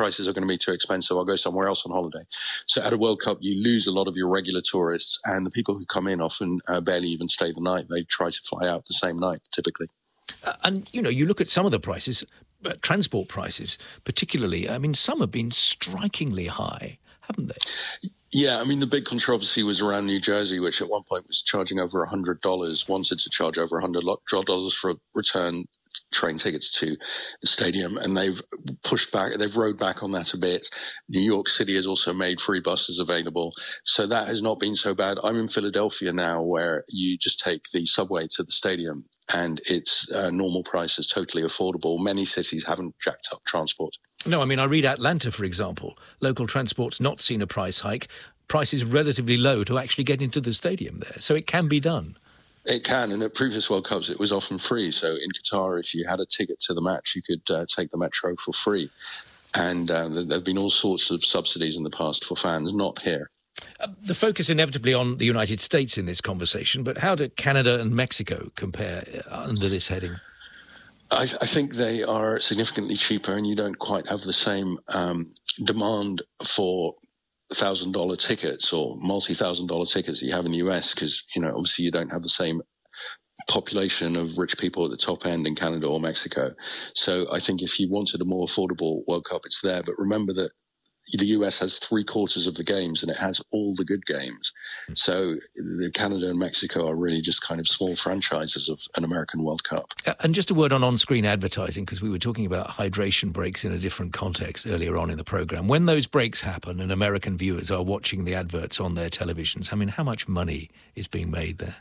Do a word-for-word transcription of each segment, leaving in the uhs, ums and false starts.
prices are going to be too expensive. I'll go somewhere else on holiday. So at a World Cup, you lose a lot of your regular tourists, and the people who come in often uh, barely even stay the night. They try to fly out the same night, typically. Uh, and, you know, you look at some of the prices, uh, transport prices particularly, I mean, some have been strikingly high, haven't they? Yeah, I mean, the big controversy was around New Jersey, which at one point was charging over one hundred dollars, wanted to charge over one hundred dollars for return train tickets to the stadium, and they've pushed back, they've rode back on that a bit. New York City has also made free buses available, so that has not been so bad. I'm in Philadelphia now, where you just take the subway to the stadium, and it's uh, normal prices, totally affordable. Many cities haven't jacked up transport. No, I mean, I read Atlanta, for example. Local transport's not seen a price hike. Price is relatively low to actually get into the stadium there, so it can be done. It can, and at previous World Cups, it was often free. So in Qatar, if you had a ticket to the match, you could uh, take the metro for free. And uh, there have been all sorts of subsidies in the past for fans, not here. Uh, the focus inevitably on the United States in this conversation, but how do Canada and Mexico compare under this heading? I, I think they are significantly cheaper, and you don't quite have the same um, demand for one thousand dollars tickets or multi-thousand dollar tickets that you have in the U S, because, you know, obviously you don't have the same population of rich people at the top end in Canada or Mexico. So I think if you wanted a more affordable World Cup, it's there. But remember that the U S has three quarters of the games, and it has all the good games. So the Canada and Mexico are really just kind of small franchises of an American World Cup. And just a word on on-screen advertising, because we were talking about hydration breaks in a different context earlier on in the programme. When those breaks happen and American viewers are watching the adverts on their televisions, I mean, how much money is being made there?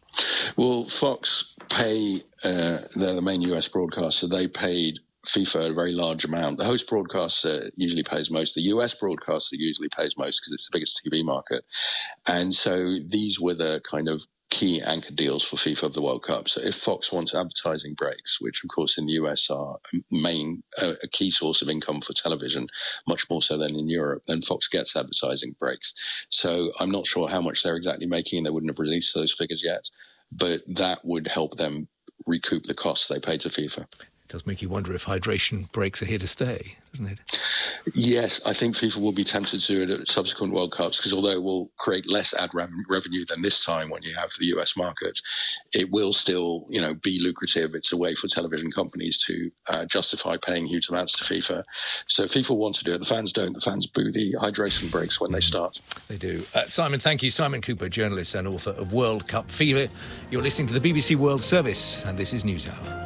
Well, Fox pay, uh, they're the main U S broadcaster, they paid FIFA a very large amount. The host broadcaster usually pays most. The U S broadcaster usually pays most because it's the biggest T V market. And so these were the kind of key anchor deals for FIFA of the World Cup. So if Fox wants advertising breaks, which of course in the U S are a main, uh, a key source of income for television, much more so than in Europe, then Fox gets advertising breaks. So I'm not sure how much they're exactly making. They wouldn't have released those figures yet, but that would help them recoup the costs they paid to FIFA. It does make you wonder if hydration breaks are here to stay, doesn't it? Yes, I think FIFA will be tempted to do it at subsequent World Cups, because although it will create less ad re- revenue than this time when you have the U S market, it will still, you know, be lucrative. It's a way for television companies to uh, justify paying huge amounts to FIFA. So FIFA want to do it. The fans don't. The fans boo the hydration breaks when they start. They do. Uh, Simon, thank you. Simon Cooper, journalist and author of World Cup Fever. You're listening to the B B C World Service, and this is NewsHour.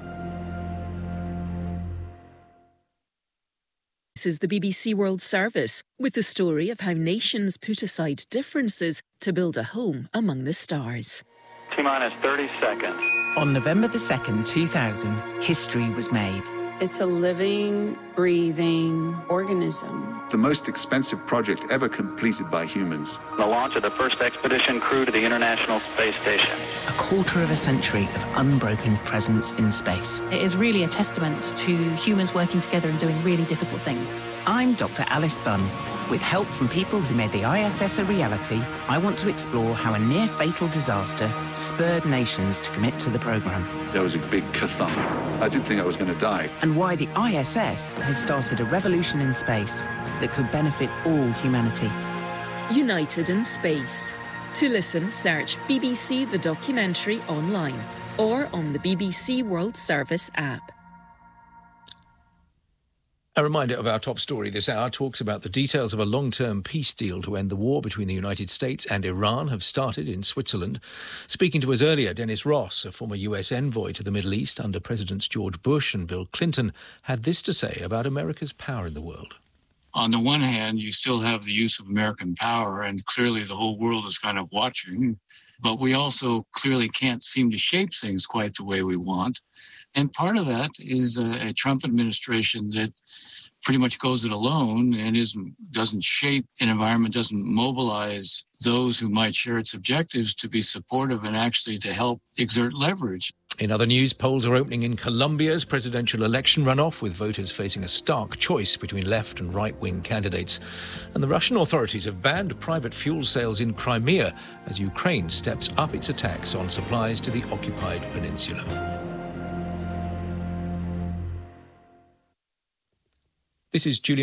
This is the B B C World Service, with the story of how nations put aside differences to build a home among the stars. T-minus thirty seconds. On November the second, two thousand, history was made. It's a living, breathing organism. The most expensive project ever completed by humans. The launch of the first expedition crew to the International Space Station. A quarter of a century of unbroken presence in space. It is really a testament to humans working together and doing really difficult things. I'm Doctor Alice Bunn. With help from people who made the I S S a reality, I want to explore how a near-fatal disaster spurred nations to commit to the programme. There was a big kathump. I did think I was going to die. And why the I S S has started a revolution in space that could benefit all humanity. United in Space. To listen, search B B C The Documentary online or on the B B C World Service app. A reminder of our top story this hour talks about the details of a long-term peace deal to end the war between the United States and Iran have started in Switzerland. Speaking to us earlier, Dennis Ross, a former U S envoy to the Middle East under Presidents George Bush and Bill Clinton, had this to say about America's power in the world. On the one hand, you still have the use of American power, and clearly the whole world is kind of watching. But we also clearly can't seem to shape things quite the way we want. And part of that is a, a Trump administration that pretty much goes it alone and isn't, doesn't shape an environment, doesn't mobilize those who might share its objectives to be supportive and actually to help exert leverage. In other news, polls are opening in Colombia's presidential election runoff, with voters facing a stark choice between left and right-wing candidates. And the Russian authorities have banned private fuel sales in Crimea as Ukraine steps up its attacks on supplies to the occupied peninsula. This is Julia